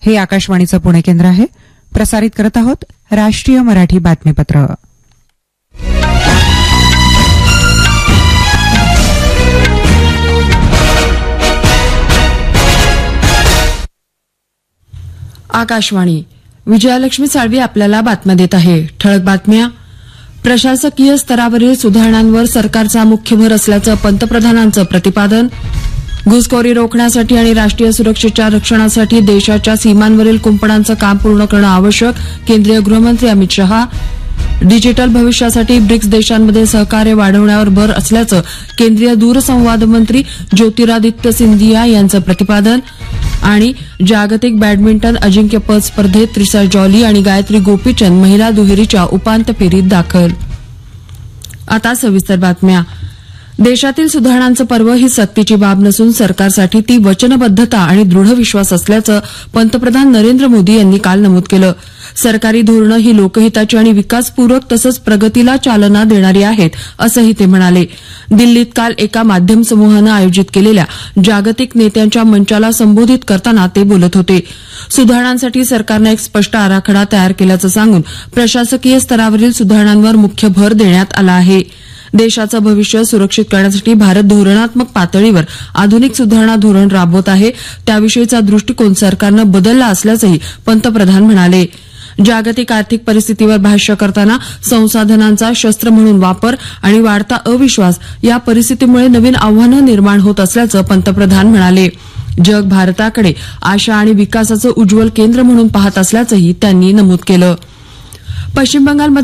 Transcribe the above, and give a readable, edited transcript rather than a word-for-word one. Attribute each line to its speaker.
Speaker 1: हे आकाशवाणीचं पुणे केंद्र आहे. प्रसारित करत आहोत राष्ट्रीय मराठी बातमीपत्र.
Speaker 2: आकाशवाणी. विजयालक्ष्मी साळवी आपल्याला बातम्या देत आहे. ठळक बातम्या. प्रशासकीय स्तरावरील सुधारणांवर सरकारचा मुख्य भर असल्याचं पंतप्रधानांचं प्रतिपादन. घुसखोरी रोखण्यासाठी आणि राष्ट्रीय सुरक्षेच्या रक्षणासाठी देशाच्या सीमांवरील कुंपणांचं काम पूर्ण करणं आवश्यक. केंद्रीय गृहमंत्री अमित शहा. डिजिटल भविष्यासाठी ब्रिक्स देशांमध्ये सहकार्य वाढवण्यावर भर असल्याचं केंद्रीय दूरसंवाद मंत्री ज्योतिरादित्य सिंधिया यांचं प्रतिपादन. आणि जागतिक बॅडमिंटन अजिंक्यपद स्पर्धेत त्रिसा जॉली आणि गायत्री गोपीचंद महिला दुहेरीच्या उपांत्य फेरीत दाखल. आता सविस्तर बातम्या. देशातील सुधारणांचं पर्व ही सक्तीची बाब नसून सरकारसाठी ती वचनबद्धता आणि दृढ विश्वास असल्याचं पंतप्रधान नरेंद्र मोदी यांनी काल नमूद केलं. सरकारी धोरणं ही लोकहिताची आणि विकासपूरक तसंच प्रगतीला चालना देणारी आहेत, असंही ते म्हणाले. दिल्लीत काल एका माध्यम समूहानं आयोजित केलेल्या जागतिक नेत्यांच्या मंचाला संबोधित करताना ते बोलत होते. सुधारणांसाठी सरकारनं एक स्पष्ट आराखडा तयार केल्याचं सांगून प्रशासकीय स्तरावरील सुधारणांवर मुख्य भर देण्यात आला आहे. देशाचं भविष्य सुरक्षित करण्यासाठी भारत धोरणात्मक पातळीवर आधुनिक सुधारणा धोरण राबवत आहे, त्याविषयीचा दृष्टिकोन सरकारनं बदलला असल्याचंही पंतप्रधान म्हणाले. जागतिक आर्थिक परिस्थितीवर भाष्य करताना संसाधनांचा शस्त्र म्हणून वापर आणि वाढता अविश्वास या परिस्थितीमुळे नवीन आव्हानं निर्माण होत असल्याचं पंतप्रधान म्हणाले. जग भारताकडे आशा आणि विकासाचं उज्ज्वल केंद्र म्हणून पाहत असल्याचंही त्यांनी नमूद केलं. पश्चिम बंगालमध्ये